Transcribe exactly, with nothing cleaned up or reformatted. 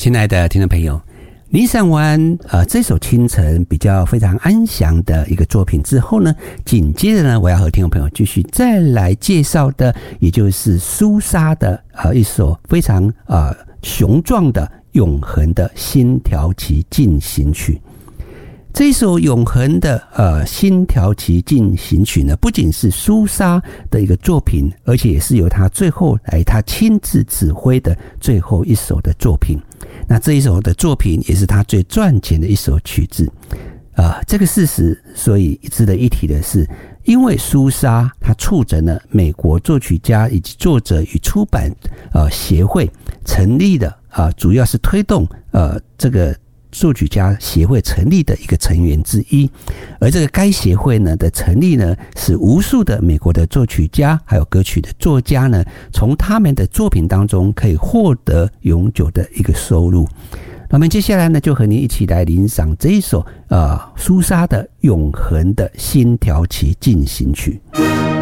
亲爱的听众朋友，您赏完呃这首清晨比较非常安详的一个作品之后呢，紧接着呢，我要和听众朋友继续再来介绍的，也就是苏莎的呃一首非常呃雄壮的永恒的星条旗进行曲。这一首永恒的呃星条旗进行曲呢，不仅是苏莎的一个作品，而且也是由他最后来他亲自指挥的最后一首的作品。那这一首的作品也是他最赚钱的一首曲子。呃，这个事实，所以值得一提的是，因为苏莎他促成了美国作曲家以及作者与出版呃协会成立的啊、呃，主要是推动呃这个作曲家协会成立的一个成员之一，而这个该协会呢的成立呢，使无数的美国的作曲家还有歌曲的作家呢，从他们的作品当中可以获得永久的一个收入。那么接下来呢，就和您一起来欣赏这一首呃苏莎的永恒的星条旗进行曲。